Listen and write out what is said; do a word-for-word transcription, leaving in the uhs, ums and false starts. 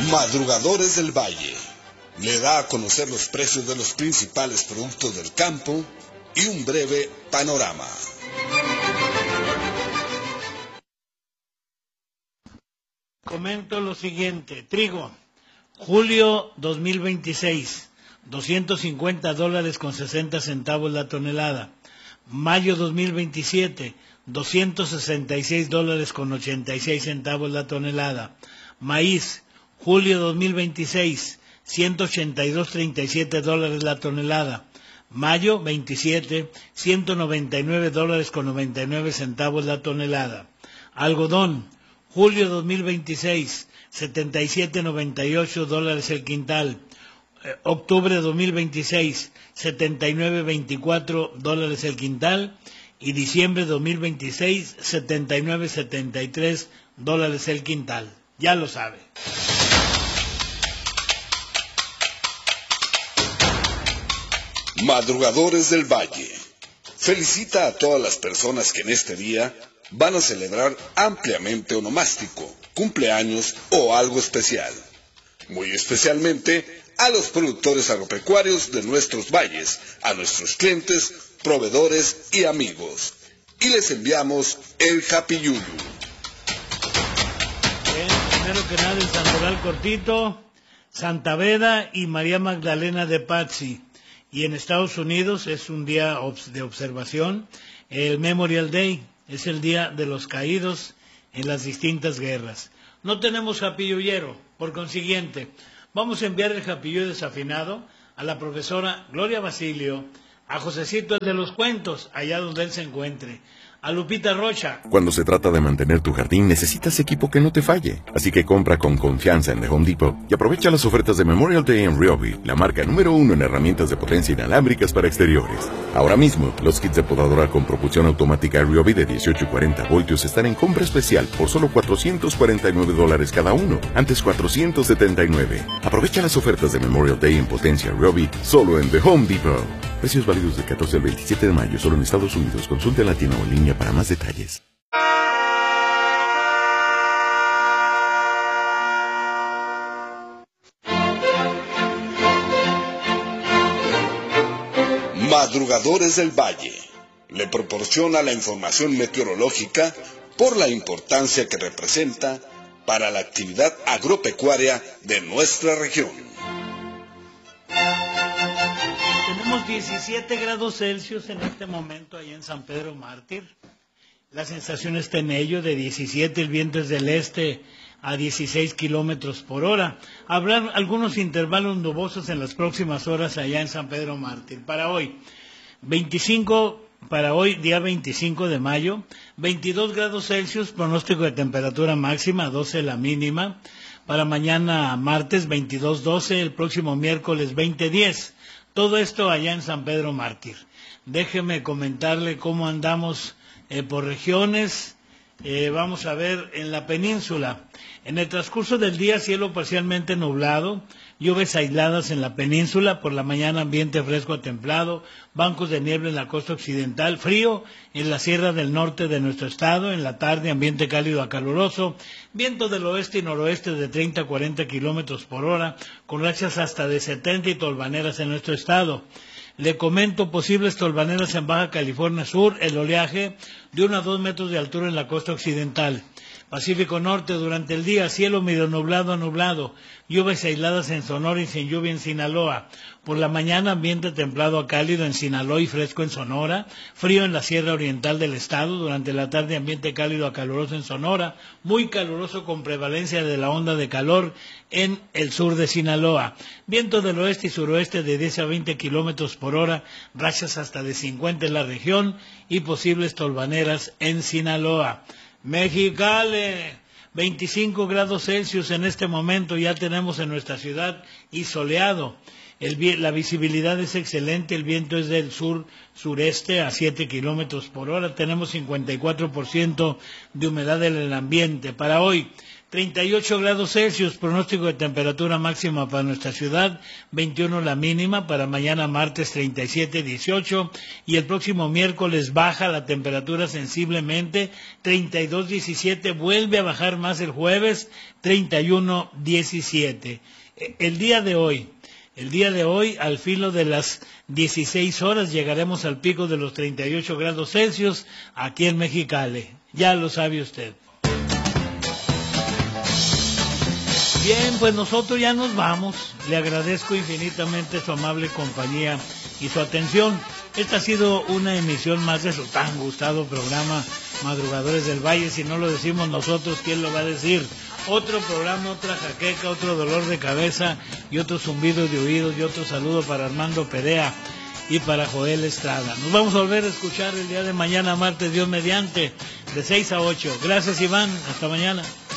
Madrugadores del Valle le da a conocer los precios de los principales productos del campo y un breve panorama. Comento lo siguiente: trigo, julio dos mil veintiséis, doscientos cincuenta dólares con sesenta centavos la tonelada. Mayo dos mil veintisiete, doscientos sesenta y seis dólares con ochenta y seis centavos la tonelada. Maíz, julio dos mil veintiséis, ciento ochenta y dos punto treinta y siete dólares la tonelada. Mayo veintisiete, ciento noventa y nueve dólares con noventa y nueve centavos la tonelada. Algodón, julio dos mil veintiséis, setenta y siete punto noventa y ocho dólares el quintal. Eh, octubre dos mil veintiséis, setenta y nueve punto veinticuatro dólares el quintal. Y diciembre dos mil veintiséis, setenta y nueve punto setenta y tres dólares el quintal. Ya lo sabe. Madrugadores del Valle felicita a todas las personas que en este día van a celebrar ampliamente onomástico, cumpleaños o algo especial. Muy especialmente a los productores agropecuarios de nuestros valles, a nuestros clientes, proveedores y amigos. Y les enviamos el Happy Yulu. Bien, primero que nada el Santoral Cortito, Santa Beda y María Magdalena de Pazzi. Y en Estados Unidos es un día de observación, el Memorial Day, es el día de los caídos en las distintas guerras. No tenemos japillullero, por consiguiente, vamos a enviar el japillo desafinado a la profesora Gloria Basilio, a Josecito el de los cuentos, allá donde él se encuentre, a Lupita Rocha. Cuando se trata de mantener tu jardín, necesitas equipo que no te falle. Así que compra con confianza en The Home Depot y aprovecha las ofertas de Memorial Day en Ryobi, la marca número uno en herramientas de potencia inalámbricas para exteriores. Ahora mismo, los kits de podadora con propulsión automática Ryobi de dieciocho y cuarenta voltios están en compra especial por solo cuatrocientos cuarenta y nueve dólares cada uno, antes cuatrocientos setenta y nueve. Aprovecha las ofertas de Memorial Day en potencia Ryobi solo en The Home Depot. Precios válidos del catorce al veintisiete de mayo, solo en Estados Unidos. Consulte en la tienda o en línea para más detalles. Madrugadores del Valle le proporciona la información meteorológica por la importancia que representa para la actividad agropecuaria de nuestra región. Tenemos diecisiete grados Celsius en este momento allá en San Pedro Mártir. La sensación está en ello de diecisiete, el viento es del este a dieciséis kilómetros por hora. Habrá algunos intervalos nubosos en las próximas horas allá en San Pedro Mártir. Para hoy, veinticinco, para hoy día veinticinco de mayo, veintidós grados Celsius, pronóstico de temperatura máxima, doce la mínima. Para mañana martes, veintidós doce, el próximo miércoles veinte diez. Todo esto allá en San Pedro Mártir. Déjeme comentarle cómo andamos eh, por regiones. Eh, vamos a ver en la península. En el transcurso del día, cielo parcialmente nublado, lluvias aisladas en la península, por la mañana ambiente fresco a templado, bancos de niebla en la costa occidental, frío en la sierra del norte de nuestro estado, en la tarde ambiente cálido a caluroso, viento del oeste y noroeste de treinta a cuarenta kilómetros por hora, con rachas hasta de setenta y tolvaneras en nuestro estado. Le comento posibles tolvaneras en Baja California Sur, el oleaje de uno a dos metros de altura en la costa occidental. Pacífico Norte, durante el día, cielo medio nublado a nublado, lluvias aisladas en Sonora y sin lluvia en Sinaloa. Por la mañana, ambiente templado a cálido en Sinaloa y fresco en Sonora, frío en la sierra oriental del estado, durante la tarde ambiente cálido a caluroso en Sonora, muy caluroso con prevalencia de la onda de calor en el sur de Sinaloa. Viento del oeste y suroeste de diez a veinte kilómetros por hora, rachas hasta de cincuenta en la región y posibles tolvaneras en Sinaloa. Mexicali, veinticinco grados Celsius en este momento ya tenemos en nuestra ciudad y soleado. El, la visibilidad es excelente, el viento es del sur-sureste a siete kilómetros por hora, tenemos cincuenta y cuatro por ciento de humedad en el ambiente. Para hoy, treinta y ocho grados Celsius, pronóstico de temperatura máxima para nuestra ciudad, veintiuno la mínima, para mañana martes treinta y siete, dieciocho, y el próximo miércoles baja la temperatura sensiblemente, treinta y dos, diecisiete, vuelve a bajar más el jueves, treinta y uno, diecisiete. El día de hoy, el día de hoy, al filo de las dieciséis horas, llegaremos al pico de los treinta y ocho grados Celsius aquí en Mexicali, ya lo sabe usted. Bien, pues nosotros ya nos vamos. Le agradezco infinitamente su amable compañía y su atención. Esta ha sido una emisión más de su tan gustado programa Madrugadores del Valle. Si no lo decimos nosotros, ¿quién lo va a decir? Otro programa, otra jaqueca, otro dolor de cabeza y otro zumbido de oídos y otro saludo para Armando Perea y para Joel Estrada. Nos vamos a volver a escuchar el día de mañana, martes, Dios mediante, de seis a ocho. Gracias, Iván. Hasta mañana.